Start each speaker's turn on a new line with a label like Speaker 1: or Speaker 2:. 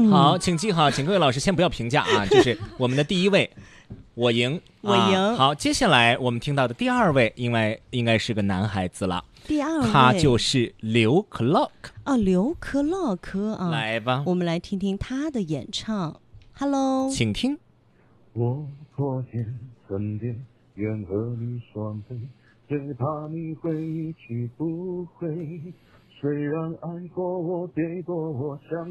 Speaker 1: 好，请记好，请各位老师先不要评价啊，就是我们的第一位，我赢，
Speaker 2: 我赢。
Speaker 1: 好，接下来我们听到的第二位，因为应该是个男孩子了。
Speaker 2: 第二位，
Speaker 1: 他就是刘 Clock
Speaker 2: 刘克洛克啊，
Speaker 1: 来吧，
Speaker 2: 我们来听听他的演唱。Hello，
Speaker 1: 请听。
Speaker 3: 我昨天身边愿和你双飞，只怕你会一去不回。虽然爱过我，给过我想